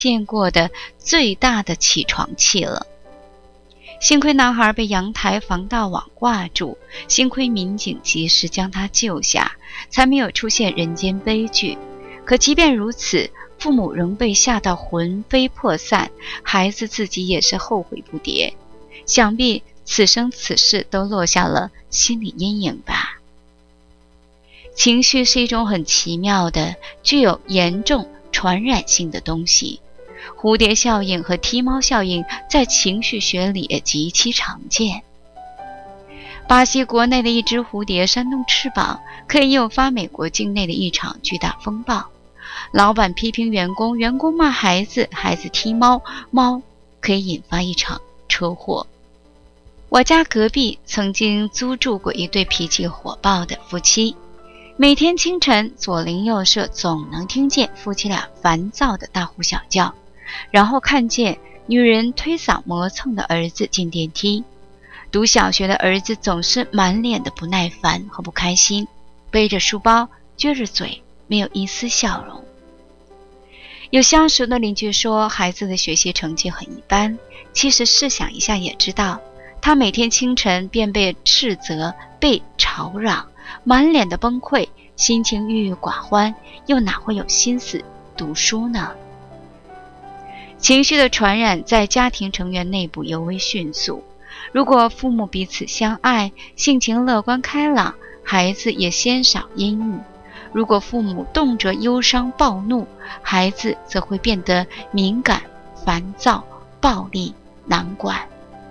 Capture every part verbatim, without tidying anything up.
见过的最大的起床气了。幸亏男孩被阳台防盗网挂住，幸亏民警及时将他救下，才没有出现人间悲剧。可即便如此，父母仍被吓到魂飞魄散，孩子自己也是后悔不迭，想必此生此世都落下了心理阴影吧。情绪是一种很奇妙的、具有严重传染性的东西。蝴蝶效应和踢猫效应在情绪学里也极其常见。巴西国内的一只蝴蝶扇动翅膀，可以诱发美国境内的一场巨大风暴。老板批评员工，员工骂孩子，孩子踢猫，猫可以引发一场车祸。我家隔壁曾经租住过一对脾气火爆的夫妻，每天清晨左邻右舍总能听见夫妻俩烦躁的大呼小叫，然后看见女人推搡磨蹭的儿子进电梯。读小学的儿子总是满脸的不耐烦和不开心，背着书包，撅着嘴，没有一丝笑容。有相熟的邻居说孩子的学习成绩很一般，其实试想一下也知道，他每天清晨便被斥责，被吵嚷，满脸的崩溃，心情郁郁寡欢，又哪会有心思读书呢？情绪的传染在家庭成员内部尤为迅速。如果父母彼此相爱，性情乐观开朗，孩子也鲜少阴郁；如果父母动辄忧伤暴怒，孩子则会变得敏感、烦躁、暴力、难管。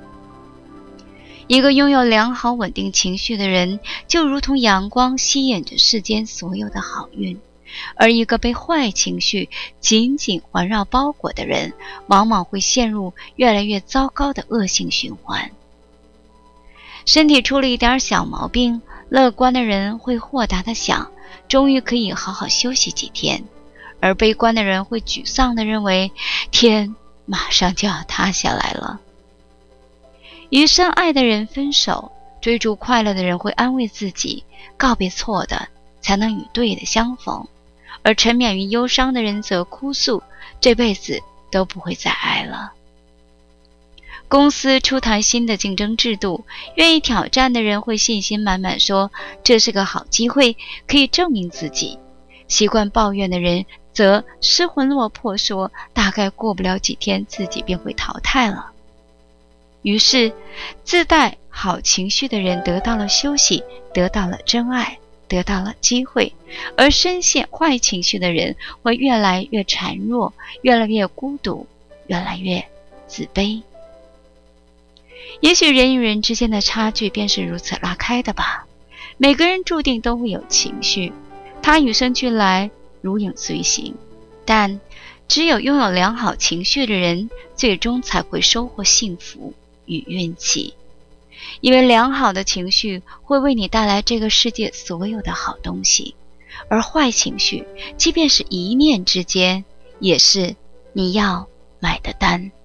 一个拥有良好稳定情绪的人，就如同阳光吸引着世间所有的好运，而一个被坏情绪紧紧环绕包裹的人，往往会陷入越来越糟糕的恶性循环。身体出了一点小毛病，乐观的人会豁达地想，终于可以好好休息几天，而悲观的人会沮丧地认为，天马上就要塌下来了。与深爱的人分手，追逐快乐的人会安慰自己，告别错的，才能与对的相逢；而沉湎于忧伤的人则哭诉，这辈子都不会再爱了。公司出台新的竞争制度，愿意挑战的人会信心满满说，这是个好机会，可以证明自己；习惯抱怨的人则失魂落魄说，大概过不了几天自己便会淘汰了。于是自带好情绪的人得到了休息，得到了真爱，得到了机会，而深陷坏情绪的人会越来越孱弱，越来越孤独，越来越自卑。也许人与人之间的差距便是如此拉开的吧。每个人注定都会有情绪，它与生俱来，如影随形，但只有拥有良好情绪的人，最终才会收获幸福与运气。因为良好的情绪会为你带来这个世界所有的好东西，而坏情绪即便是一念之间，也是你要买的单。